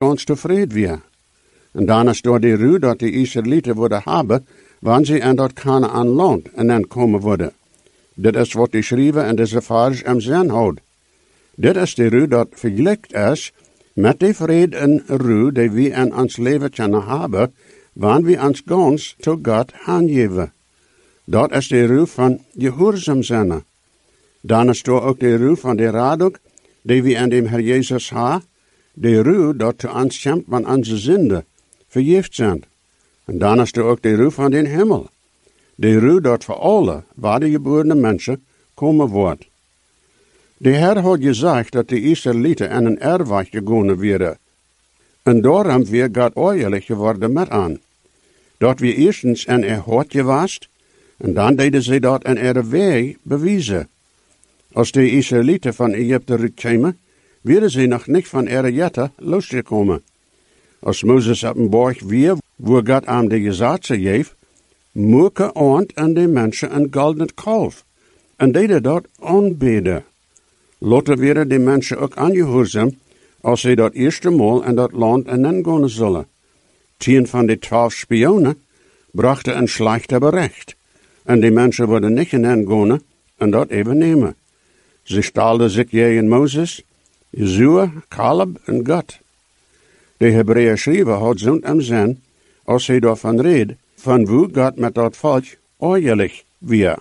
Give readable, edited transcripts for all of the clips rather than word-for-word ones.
ganz tevreden weer. En daarna staat die ruw dat de Israëlieten worden hebben, wanneer ze aan dat Kanaan land en dan komen worden. Dit is wat die schrijven en deze vaders am zin houdt. Dit is de ruw dat vergelijkt is met de vrede en ruw die we in ons leven kunnen hebben, wanneer we ons gans tot God aangeven. Dat is de ruw van gehoorzaam zijn. Dan staat ook de ruw van de radok, die we aan dem Herr Jezus hebben, de ruw dat te ons komt van onze zinden vergeeft zijn. En dan staat ook de ruw van den hemel. De ruw dat voor alle wedergeborene mensen komen wordt. De Heer had gezegd dat de Israëlieten in een erfwacht gegaan werden. En daarom weer God eerlijk geworden met aan. Dat we eerstens in hart gewaast, en dan deden ze dat in weg bewijzen. Als de Israëlieten van Egypte terugkwamen, werden ze nog niet van jetten losgekomen. Als Mozes op een borg weer, waar God aan de gezatse geeft, moeke aand aan de mensen een gouden kalf, en deden dat aanbeden. Later werden de mensen ook aangehoorzaam, als ze dat eerste maal in dat land en dan gaan zullen. 10 van de 12 spionen brachten een slechte bericht, en de mensen worden niet gaan en dat even nemen. Ze staalden zich tegen Mozes, Jezua, Caleb en God. De Hebreeën schrijver had zo'n am zin, als hij daarvan reed, van hoe God met dat volk eerlijk weer.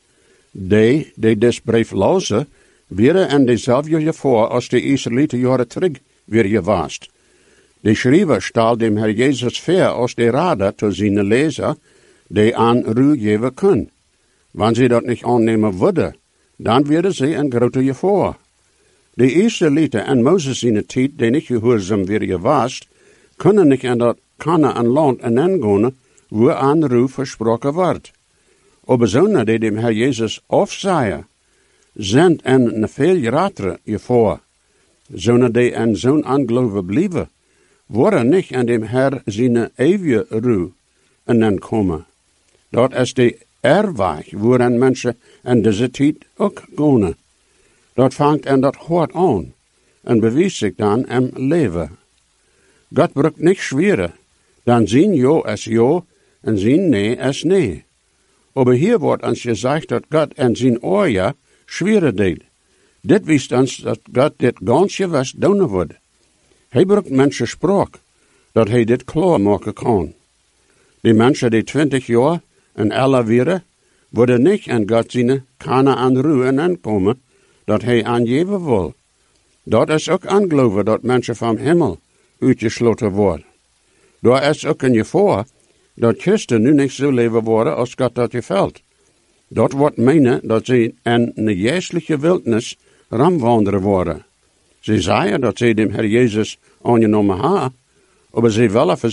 Die des brief lazen, werden in dezelfde gevaar als de Israëlieten jaren terug weer gewaast. De schrijver staal dem Herr Jezus ver als de rader te zijn lezer, die aan ruw geven kunnen. Wanneer ze dat niet aannemen worden, dan werden ze een grote gevaar. De Israëlieten en Mozes in de tijd, die niet gehoorzaam weer gewaast, kunnen niet in dat Kanaan land en gaan, waar aan ruw versproken wordt. Aber zonen die dem Herr Jezus afzaaien, zijn in een veel grotere gevaar. Zonen die in zo'n aangeloven blijven, worden niet aan dem Herr zijn eeuwige ruw en dan komen. Dat is de erweg waarin mensen in deze tijd ook gaan. Dat vangt en dat hoort aan en bewijst zich dan im leven. God brukt niks schwerer dan zijn ja is ja en zijn nee is nee. Aber hier wordt ons gezegd dat God en zijn oor schwerer deed. Dit wijst ons dat God dit ganz gewest doen wordt. Hij brukt mensen spraak, dat hij dit klaar maken kan. Die mensen die 20 jaar en alle werden, worden niet in God zijn Kanaan ruwen aankomen, dat hij aangeven wil. Dat is ook aangeloven dat mensen van hemel uitgesloten worden. Daar is ook een gevaar dat christen nu niet zo leven worden als God dat gevalt. Dat wordt menen dat ze in een geestelijke wildnis ramwandelen worden. Ze zeggen dat ze dem Herr Jezus aangenomen hebben, maar ze willen